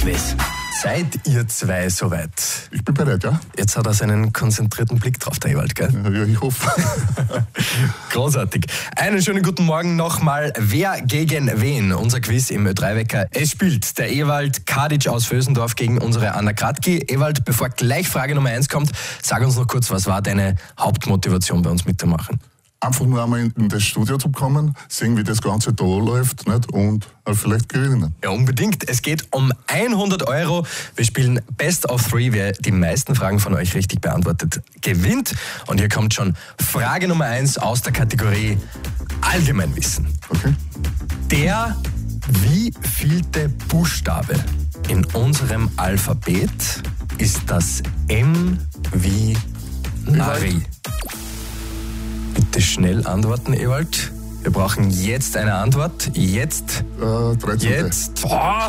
Quiz. Seid ihr zwei soweit? Ich bin bereit, ja. Jetzt hat er seinen konzentrierten Blick drauf, der Ewald, gell? Ja, ich hoffe. Großartig. Einen schönen guten Morgen nochmal. Wer gegen wen? Unser Quiz im Ö3-Wecker. Es spielt der Ewald Kadic aus Vösendorf gegen unsere Anna Kratki. Ewald, bevor gleich Frage Nummer 1 kommt, sag uns noch kurz, was war deine Hauptmotivation bei uns mitzumachen? Einfach nur einmal in das Studio zu kommen, sehen, wie das Ganze da läuft, nicht? Und vielleicht gewinnen. Ja, unbedingt. Es geht um 100 €. Wir spielen Best of 3. Wer die meisten Fragen von euch richtig beantwortet, gewinnt. Und hier kommt schon Frage Nummer 1 aus der Kategorie Allgemeinwissen. Okay. Der wievielte Buchstabe in unserem Alphabet ist das M wie Nari? Bitte schnell antworten, Ewald. Wir brauchen jetzt eine Antwort. Jetzt. 13. Jetzt.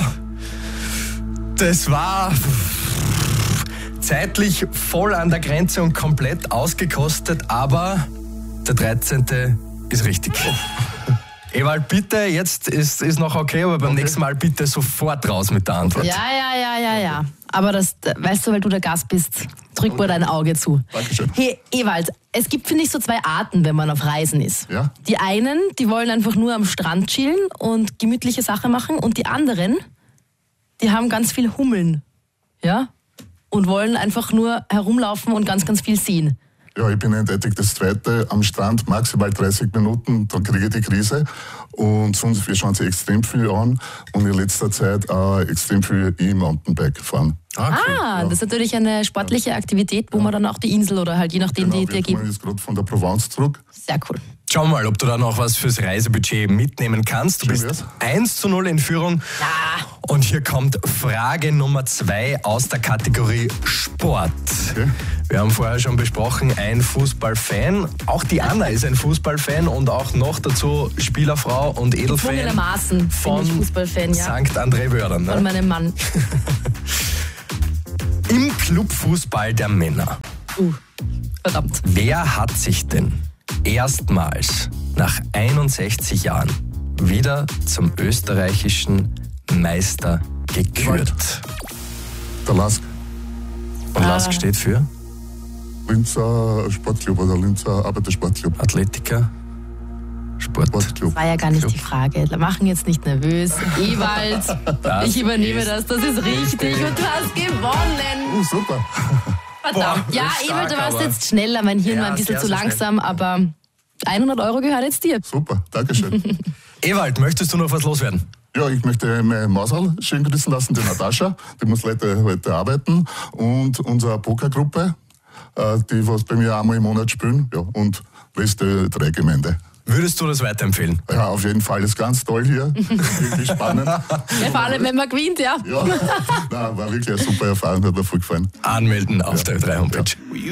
Das war zeitlich voll an der Grenze und komplett ausgekostet, aber der 13. ist richtig. Ewald, bitte, jetzt ist noch okay, aber beim nächsten Mal bitte sofort raus mit der Antwort. Ja. Aber das, weißt du, weil du der Gast bist, drück mal dein Auge zu. Dankeschön. Hey, Ewald, es gibt, finde ich, so zwei Arten, wenn man auf Reisen ist. Ja. Die einen, die wollen einfach nur am Strand chillen und gemütliche Sachen machen, und die anderen, die haben ganz viel Hummeln, ja, und wollen einfach nur herumlaufen und ganz, ganz viel sehen. Ja, ich bin eindeutig das Zweite. Am Strand maximal 30 Minuten, dann kriege ich die Krise. Und sonst, wir schauen sie extrem viel an. Und in letzter Zeit auch extrem viel E-Mountainbike fahren. Das ist natürlich eine sportliche Aktivität, wo man dann auch die Insel oder halt je nachdem die wir kommen ergeben. jetzt gerade von der Provence zurück. Sehr cool. Schau mal, ob du da noch was fürs Reisebudget mitnehmen kannst. Du bist 1:0 in Führung. Ja. Und hier kommt Frage Nummer 2 aus der Kategorie Sport. Okay. Wir haben vorher schon besprochen, ein Fußballfan. Auch die Anna ist ein Fußballfan und auch noch dazu Spielerfrau und Edelfan Gezwungenermaßen bin von ich Fußballfan, ja. St. André Wördern. Von Ne? meinem Mann. Im Clubfußball der Männer. Verdammt. Wer hat sich denn erstmals nach 61 Jahren wieder zum österreichischen Meister gekürt? Der LASK. Und LASK steht für Linzer Sportclub oder Linzer Arbeitersportclub. Athletiker Sportclub. Das war ja gar nicht die Frage. Wir machen jetzt nicht nervös. Ewald, ich übernehme das ist richtig und du hast gewonnen. Super. Verdammt. Boah, Ja, stark, Ewald, du warst aber- jetzt schneller. Mein Hirn Ja, war ein bisschen sehr, zu sehr langsam, aber 100 € gehört jetzt dir. Super, Dankeschön. Ewald, möchtest du noch was loswerden? Ja, ich möchte meine Mausal schön grüßen lassen, die Natascha. Die muss leider heute arbeiten. Und unsere Pokergruppe, die was bei mir einmal im Monat spielen. Ja, und Reste 3 Gemeinde. Würdest du das weiterempfehlen? Ja, auf jeden Fall. Ist ganz toll hier. Wirklich spannend. Ja, vor allem, wenn man gewinnt, ja. Ja, nein, war wirklich eine super Erfahrung, hat mir voll gefallen. Anmelden auf der Ö3 Homepage.